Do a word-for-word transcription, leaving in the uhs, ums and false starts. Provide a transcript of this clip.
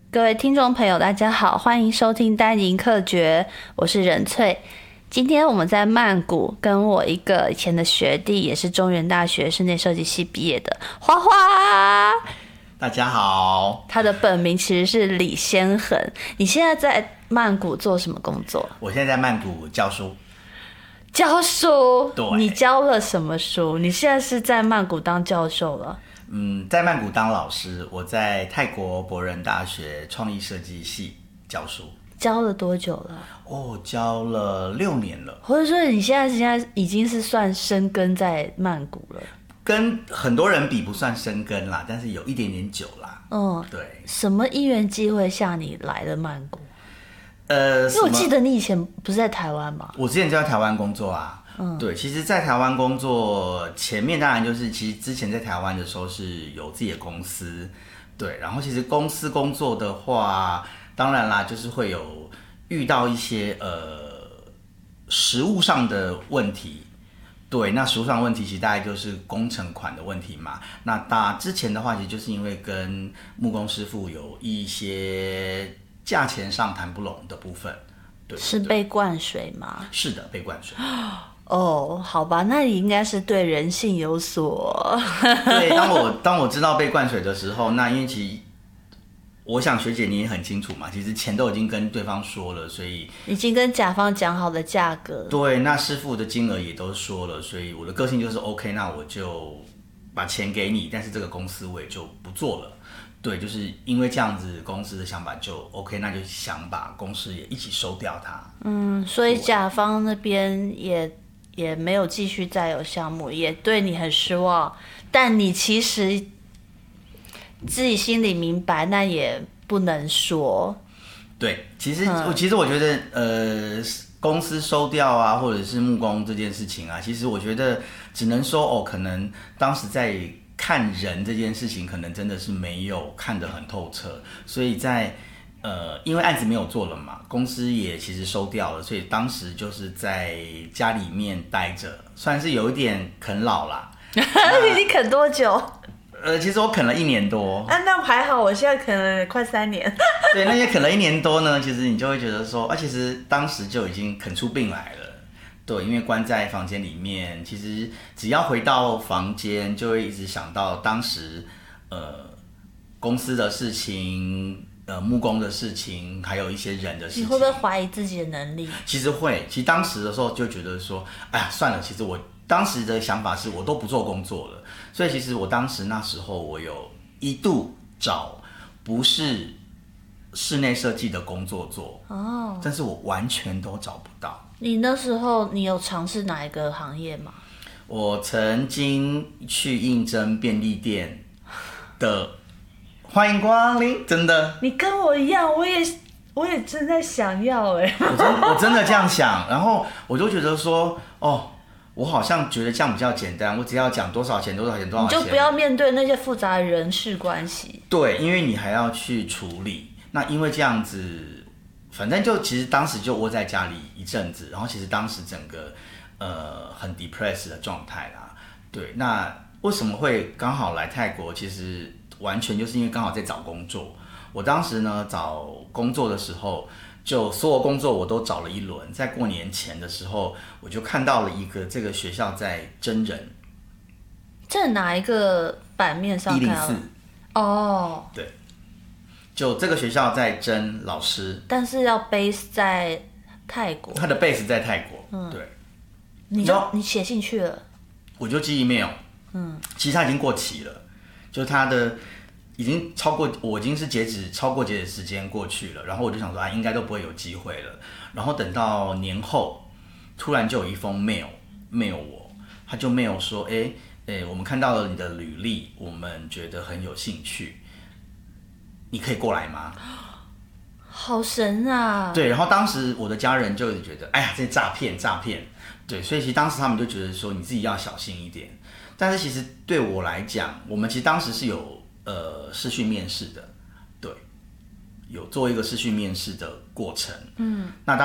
各位听众朋友，大家好，欢迎收听丹宁客诀，我是任翠。今天我们在曼谷，跟我一个以前的学弟，也是中原大学室内设计系毕业的花花。 大家好， 他的本名其实是李先恒。你现在在曼谷做什么工作？ 我现在在曼谷教书。 教书？ 对。 你教了什么书？你现在是在曼谷当教授了？ 嗯，在曼谷当老师，我在泰国博仁大学创意设计系教书。 教了多久了？ 哦，教了六年了。 或者说你现在现在已经是算深耕在曼谷了？ 跟很多人比不算深耕啦，但是有一点点久啦。 嗯， 对。 什么因缘机会下你来了曼谷？ 呃， 因为我记得你以前不是在台湾吗？ 我之前就在台湾工作啊。嗯，对，其实，在台湾工作前面，当然就是其实之前在台湾的时候是有自己的公司，对，然后其实公司工作的话，当然啦，就是会有遇到一些呃实务上的问题。对，那实务上的问题其实大概就是工程款的问题嘛。那大之前的话，其实就是因为跟木工师傅有一些价钱上谈不拢的部分。对， 是被灌水吗？ 是的，被灌水。 哦，好吧，那你应该是对人性有所…… 对，当我当我知道被灌水的时候，那因为其实我想学姐你也很清楚嘛，其实钱都已经跟对方说了，所以已经跟甲方讲好的价格。 对，那师傅的金额也都说了，所以我的个性就是 OK， 那我就把钱给你，但是这个公司我也就不做了。对，就是因为这样子，公司的想法就 OK， 那就想把公司也一起收掉它。 嗯，所以甲方那边也也没有继续再有项目，也对你很失望。但你其实自己心里明白，那也不能说。 对，其实我、嗯、其实我觉得，呃，公司收掉啊，或者是木工这件事情啊，其实我觉得只能说哦，可能当时在看人这件事情，可能真的是没有看得很透彻，所以在呃，因为案子没有做了嘛，公司也其实收掉了，所以当时就是在家里面待着，算是有一点啃老啦。 你已经啃多久？ 呃，其实我啃了一年多。 啊，那还好，我现在啃了快三年。 对，那些啃了一年多呢，其实你就会觉得说，啊，其实当时就已经啃出病来了。对，因为关在房间里面，其实只要回到房间，就会一直想到当时呃公司的事情。呃，木工的事情，还有一些人的事情， 你会不会怀疑自己的能力？ 其实会，其实当时的时候就觉得说，哎呀，算了，其实我当时的想法是我都不做工作了，所以其实我当时那时候我有一度找不是室内设计的工作做，哦，但是我完全都找不到。 你那时候你有尝试哪一个行业吗？ 我曾经去应征便利店的。欢迎光临，真的。 你跟我一样，我也我也正在想要哎。 我真我真的这样想，然后我就觉得说，哦，我好像觉得这样比较简单，我只要讲多少钱多少钱多少钱， 你就不要面对那些复杂的人事关系。 对，因为你还要去处理。那因为这样子，反正就其实当时就窝在家里一阵子，然后其实当时整个呃很 depressed 的状态啦。对，那为什么会刚好来泰国？其实。完全就是因为刚好在找工作，我当时呢找工作的时候，就所有工作我都找了一轮。在过年前的时候，我就看到了一个这个学校在征人。 这哪一个版面上看到？一零四。哦， 对，就这个学校在征老师， 但是要 base 在泰国。 他的 base 在泰国，嗯，对。 你就你写进去了？ 我就寄 email， 嗯，其实他已经过期了。就他的已经超过，我已经是截止超过截止时间过去了，然后我就想说啊，应该都不会有机会了。然后等到年后，突然就有一封 mail mail 我，他就 mail 说，哎哎，我们看到了你的履历，我们觉得很有兴趣，你可以过来吗？ 好神啊！ 对，然后当时我的家人就觉得，哎呀，这诈骗诈骗，对，所以其实当时他们就觉得说，你自己要小心一点。但是其实对我来讲，我们其实当时是有呃视讯面试的，对，有做一个视讯面试的过程。嗯，那当